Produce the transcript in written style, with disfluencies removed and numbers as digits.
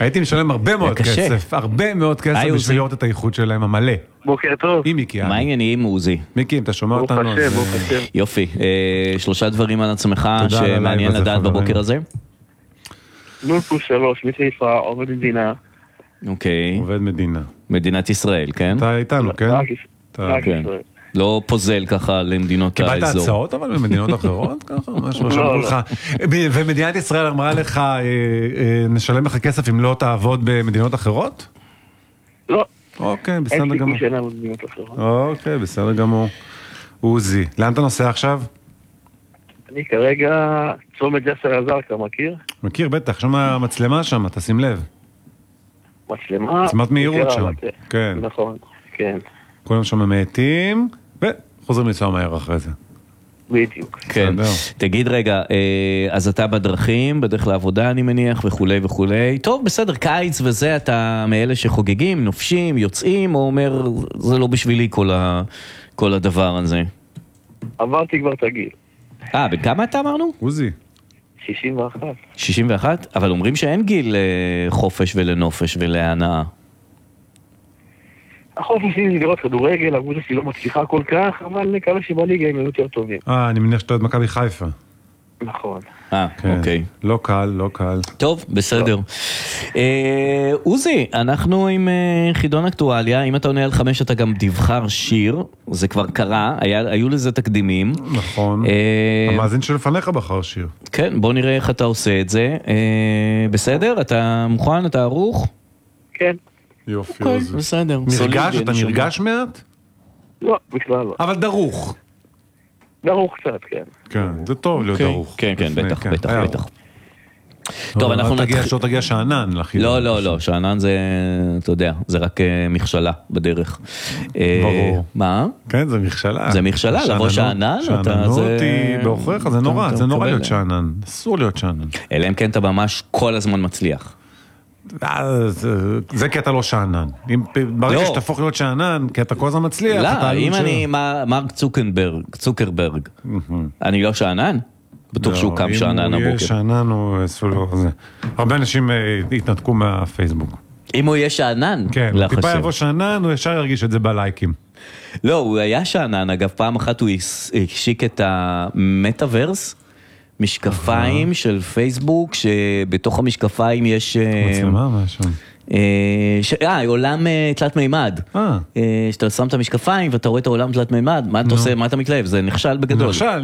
הייתי משלם הרבה מאוד כסף, הרבה מאוד כסף בשביל לראות את האיחוד שלהם המלא. בוקר טוב. עם מיקי. מה העניינים, עוזי? מיקי, אם אתה שומע אותנו. ברוך השם. יופי. 3 דברים על עצמך שמעניין לדעת בבוקר הזה? +3, מחיפה, עובד מדינה. אוקיי. עובד מדינה. מדינת ישראל, כן? אתה איתנו, כן? רק ישראל. לא פוזל ככה למדינות האזור. קיבלת הצעות אבל במדינות אחרות? ככה, משהו שאמרו לך. ומדינת ישראל אמרה לך, נשלם לך כסף אם לא תעבוד במדינות אחרות? לא. אוקיי, בסדר גמור. אין סיכוי שאין במדינות אחרות. אוקיי, בסדר גמור. עוזי, לאן אתה נוסע עכשיו? אני כרגע צומת ג'סר א-זרקא, מכיר? מכיר, בטח, שם המצלמה שם, תשים לב. מצלמה. מצלמת מהירות שם. כן. נכון, כן. כולם שם מאטים, וחוזרים לנסוע מהר אחרי זה. בדיוק. כן. תגיד רגע, אז אתה בדרכים, בדרך לעבודה אני מניח, וכולי וכולי. טוב, בסדר, קיץ וזה, אתה מאלה שחוגגים, נופשים, יוצאים, או אומר, זה לא בשבילי כל הדבר הזה? עברתי כבר את הגיל. בכמה אתה אמרנו? עוזי. 61. 61? אבל אומרים שאין גיל לחופש ולנופש ולהנאה. החופש שלי לראות כדורגל, הקבוצה שלי לא מצליחה כל כך, אבל נקווה שבליגה הם יותר טובים. אני מניח שאתה עוד מכבי חיפה. נכון. אוקיי. לא קל, לא קל. טוב, בסדר. עוזי, אנחנו עם חידון אקטואליה, אם אתה עונה על 5 אתה גם תבחר שיר, זה כבר קרה, היו לזה תקדימים. נכון. המאזין שלפניך בחר שיר. כן, בוא נראה איך אתה עושה את זה. בסדר? אתה מוכן? אתה ערוך? כן. יופי, אוקיי, עוזי. בסדר. נרגש? אתה נרגש מעט? לא, בכלל לא. אבל דרוך. דרוך קצת, כן. כן, זה טוב להיות דרוך. כן, כן, בטח, בטח, בטח. טוב, אנחנו נתחיל. שלא תגיע שענן. לא, שענן זה, אתה יודע, זה רק מכשלה בדרך. ברור. מה? כן, זה מכשלה. זה מכשלה, לבוא שענן. שעננות היא בעוכריך, זה נורא, זה נורא להיות שענן. אסור להיות שענן. אלא אם כן אתה ממש כל הזמן מצליח. זה כי אתה לא שענן. ברגע שתהפוך להיות שענן, כי אתה כל הזמן מצליח. לא, אם אני מרק צוקרברג, אני לא שענן? בטוח שהוא קם שענן הבוקר. אם הוא יהיה שענן, הוא אסור זה. הרבה אנשים התנתקו מהפייסבוק. אם הוא יהיה שענן? כן, טיפה יבוא שענן, הוא ישר ירגיש את זה בלייקים. לא, הוא היה שענן, אגב, פעם אחת הוא השיק את המטאברס, משקפיים של פייסבוק, שבתוך המשקפיים יש... מצלמה, משהו. עולם תלת מימד. שאתה שם את המשקפיים ואתה רואה את העולם תלת מימד, מה אתה עושה, מה אתה מתלהב? זה נכשל בגדול. נכשל.